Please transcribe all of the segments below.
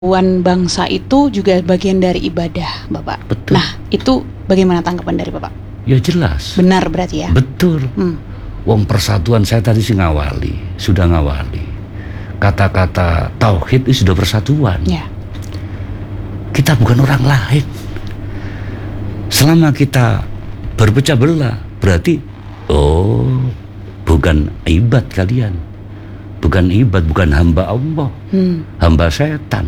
Persatuan bangsa itu juga bagian dari ibadah, Bapak. Betul. Nah, itu bagaimana tanggapan dari Bapak? Ya jelas. Benar berarti ya? Betul. Wong persatuan saya tadi sudah ngawali. Kata-kata tauhid itu sudah persatuan. Ya. Kita bukan orang lain. Selama kita berpecah belah, berarti bukan ibad kalian. Bukan ibad, bukan hamba Allah. Hamba setan.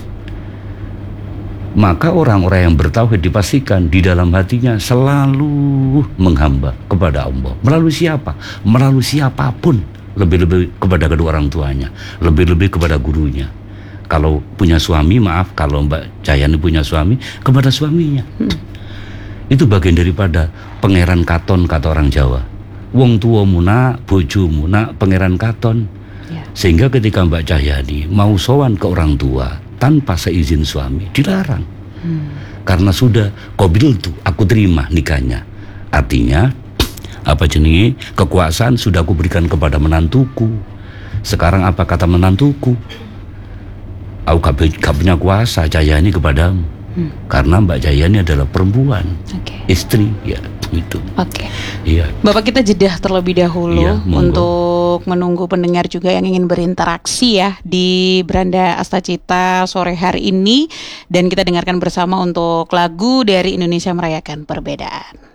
Maka orang-orang yang bertauhid dipastikan di dalam hatinya selalu menghamba kepada Allah. Melalui siapa? Melalui siapapun. Lebih-lebih kepada kedua orang tuanya, lebih-lebih kepada gurunya. Kalau punya suami, maaf, kalau Mbak Jayani punya suami, kepada suaminya. Itu bagian daripada pangeran katon, kata orang Jawa. Wong tua muna, bojo muna, pangeran katon. Ya. Sehingga ketika Mbak Jayani mau sowan ke orang tua tanpa seizin suami, dilarang. Karena sudah qabiltu, aku terima nikahnya. Artinya kekuasaan sudah aku berikan kepada menantuku. Sekarang apa kata menantuku? Aku gak punya kuasa Jayani kepadamu. Karena Mbak Jayani adalah perempuan, istri, ya itu. Iya. Bapak, kita jeda terlebih dahulu Iya, untuk menunggu pendengar juga yang ingin berinteraksi ya di Beranda Astacita sore hari ini, dan kita dengarkan bersama untuk lagu dari Indonesia Merayakan Perbedaan.